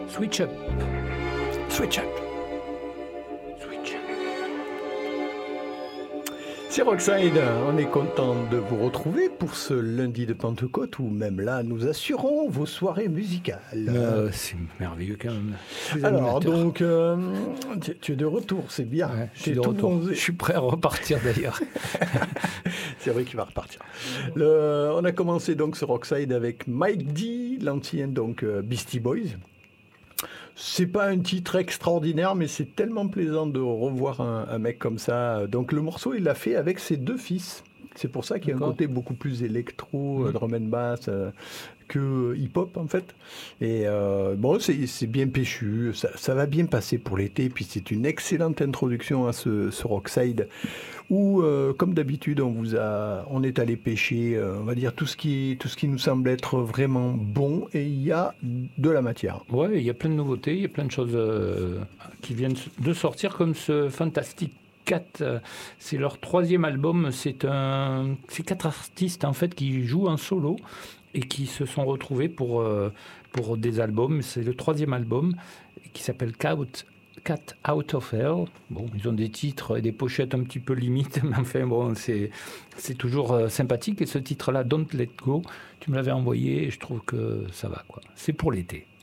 Switch Up. Switch Up. C'est Rockside, on est content de vous retrouver pour ce lundi de Pentecôte où même là nous assurons vos soirées musicales. C'est merveilleux quand même. Alors donc, tu es de retour, c'est bien. Ouais, je suis de retour. Je suis prêt à repartir d'ailleurs. C'est vrai qu'il va repartir. On a commencé donc ce Rockside avec Mike D, l'ancien donc Beastie Boys. C'est pas un titre extraordinaire, mais c'est tellement plaisant de revoir un mec comme ça. Donc le morceau, il l'a fait avec ses deux fils. C'est pour ça qu'il y a un côté beaucoup plus électro, drum and bass que hip-hop en fait. Et bon, c'est bien péchu, ça va bien passer pour l'été. Puis c'est une excellente introduction à ce Rockside où, comme d'habitude, on est allé pêcher, on va dire tout ce qui nous semble être vraiment bon. Et il y a de la matière. Ouais, il y a plein de nouveautés, il y a plein de choses qui viennent de sortir, comme ce Fantastic Cat. C'est leur troisième album. C'est 4 artistes en fait qui jouent en solo et qui se sont retrouvés pour des albums. C'est le troisième album qui s'appelle Cat Out of Hell. Bon, ils ont des titres et des pochettes un petit peu limites, mais enfin bon, c'est toujours sympathique. Et ce titre-là, Don't Let Go, tu me l'avais envoyé et je trouve que ça va, quoi. C'est pour l'été.